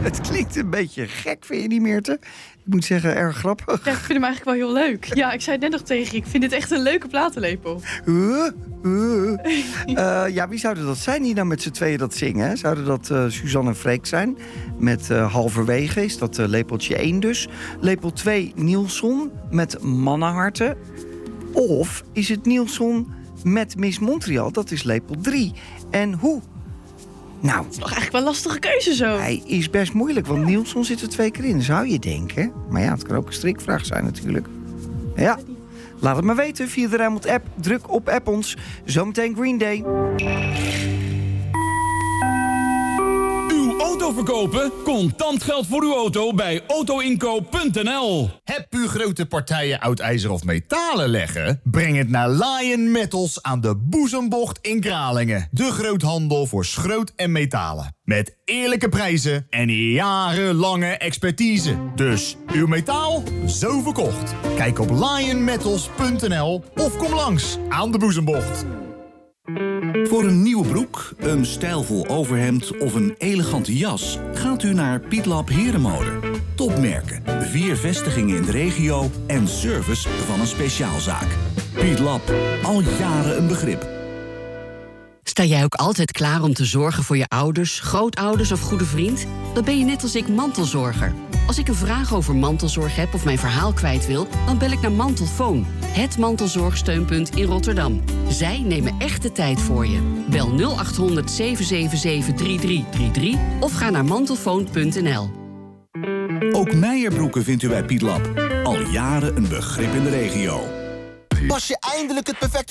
Het klinkt een beetje gek, vind je niet, Meerte? Ik moet zeggen, erg grappig. Ja, ik vind hem eigenlijk wel heel leuk. Ja, ik zei het net nog tegen je. Ik vind dit echt een leuke platenlepel. Ja, wie zouden dat zijn die nou met z'n tweeën dat zingen? Hè? Zouden dat Suzanne en Freek zijn? Met Halverwege is dat lepeltje 1 dus. Lepel 2 Nielson met Mannenharten. Of is het Nielson met Miss Montreal? Dat is lepel 3. En hoe? Nou, Het is toch eigenlijk wel een lastige keuze zo. hij is best moeilijk, want Nielson zit er 2 keer in, zou je denken. Maar ja, het kan ook een strikvraag zijn natuurlijk. Ja, laat het maar weten via de Rijnmond-app. Druk op app ons. Zometeen Green Day. Uw auto verkopen? Contant geld voor uw auto bij autoinkoop.nl. Heb u grote partijen oud ijzer of metalen leggen? Breng het naar Lion Metals aan de Boezembocht in Kralingen. De groothandel voor schroot en metalen. Met eerlijke prijzen en jarenlange expertise. Dus uw metaal, zo verkocht. Kijk op lionmetals.nl of kom langs aan de Boezembocht. Voor een nieuwe broek, een stijlvol overhemd of een elegante jas gaat u naar Pietlab Herenmode. Topmerken, 4 vestigingen in de regio en service van een speciaalzaak. Pietlab, al jaren een begrip. Sta jij ook altijd klaar om te zorgen voor je ouders, grootouders of goede vriend? Dan ben je net als ik mantelzorger. Als ik een vraag over mantelzorg heb of mijn verhaal kwijt wil, dan bel ik naar Mantelfoon, het mantelzorgsteunpunt in Rotterdam. Zij nemen echt de tijd voor je. Bel 0800 777 3333 of ga naar mantelfoon.nl. Ook Meijerbroeken vindt u bij Pietlab. Al jaren een begrip in de regio. Pas je eindelijk het perfecte